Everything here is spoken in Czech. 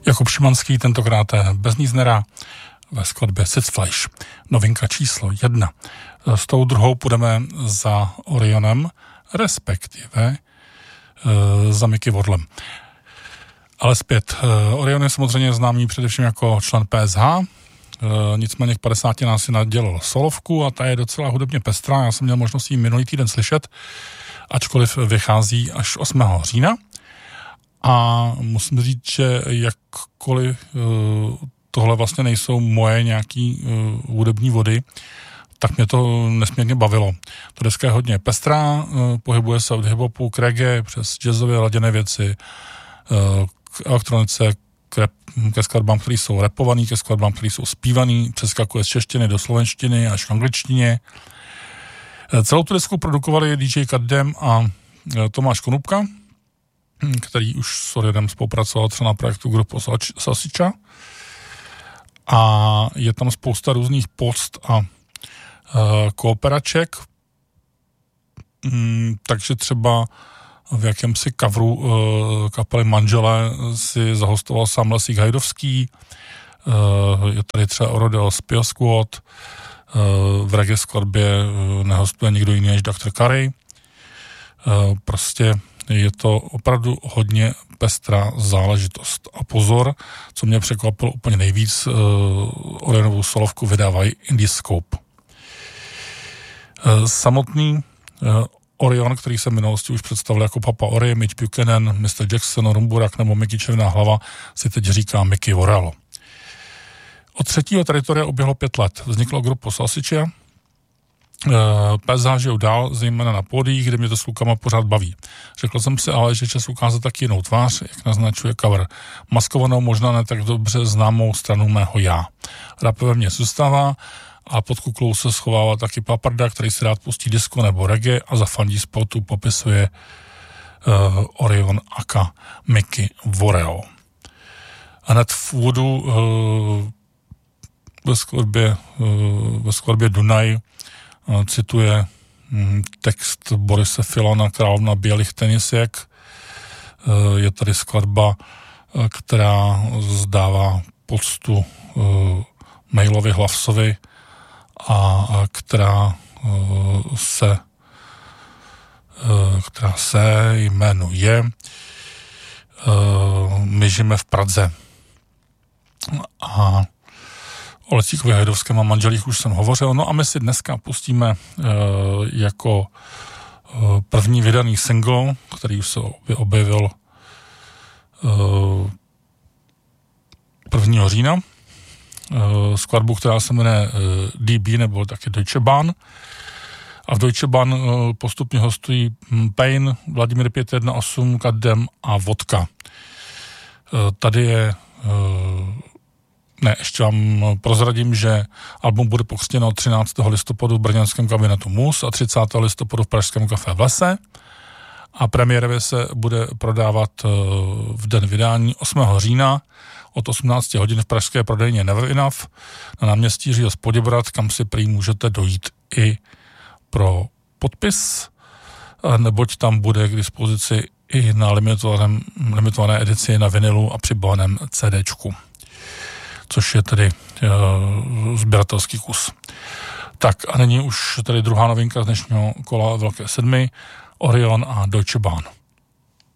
Jakub Šimanský, tentokrát bez Níznera, ve skladbě Sitzfleisch, novinka číslo 1. S tou druhou půjdeme za Orionem, respektive za Mickey Wardlem. Ale zpět, Orion je samozřejmě známý především jako člen PSH, nicméně k 50 nás si nadělal solovku a ta je docela hudebně pestrá, já jsem měl možnost ji minulý týden slyšet, ačkoliv vychází až 8. října. A musím říct, že jakkoliv tohle vlastně nejsou moje nějaký hudební vody, tak mě to nesmírně bavilo. To deska je hodně pestrá, pohybuje se od hiphopu k reggae, přes jazzově laděné věci, k elektronice, ke skladbám, které jsou rapované, ke skladbám, které jsou zpívané, přeskakuje z češtiny do slovenštiny až k angličtině. Celou tu desku produkovali DJ Kaddem a Tomáš Konupka, který už s Orionem spolupracoval třeba na projektu Grupo Salsicha. A je tam spousta různých post a kooperaček. Takže třeba v jakémsi coveru kapely Manželé si zahostoval sám Lesík Hajdovský. Je tady třeba Orodel Spio Squad. V reggae skladbě nehostuje nikdo jiný než Dr. Curry. Prostě je to opravdu hodně pestrá záležitost. A pozor, co mě překvapilo úplně nejvíc, Orionovou solovku vydávají Indiescope. Samotný Orion, který se v minulosti už představil jako Papa Ori, Mitch Buchanan, Mr. Jackson, Rumburak nebo Mickey Černá hlava, si teď říká Mickey Worrell. Od třetího teritoria uběhlo 5 let. Vzniklo Grupo Salsicha. PSH žijou dál, zejména na pódiích, kde mě to s klukama pořád baví. Řekl jsem si ale, že čas ukázat taky jinou tvář, jak naznačuje cover. Maskovanou, možná ne tak dobře známou stranu mého já. Rap ve mně zůstává a pod kuklou se schovává taky Paparda, který si rád pustí disco nebo reggae a za fandí spotu popisuje Orion aka Mickey Worrell. Hned v úvodu ve skladbě Dunaj cituje text Borise Filana, Královna bělých tenisek. Je tady skladba, která zdává poctu Mailovi Hlavsovi a která se jmenuje My žijeme v Praze. A o Lesíkovi Hajdovském a manželích už jsem hovořil. No a my si dneska pustíme jako první vydaný single, který už se objevil 1. října. Skladbu, která se jmenuje DB, nebo taky Deutsche Bahn. A v Deutsche Bahn postupně hostují Pain, Vladimír 518, Kaddem a Vodka. Tady je ještě vám prozradím, že album bude pokřtěno 13. listopadu v brněnském kabinetu Mus a 30. listopadu v pražském Café v Lese. A premiérově se bude prodávat v den vydání 8. října od 18 hodin v pražské prodejně Never Enough na náměstí Jiřího z Poděbrad, kam si prý můžete dojít i pro podpis, neboť tam bude k dispozici i na limitované edici na vinilu a přibavaném CDčku, což je tedy sběratelský kus. Tak a nyní už tady druhá novinka z dnešního kola Velké sedmi, Orion a Deutsche Bahn.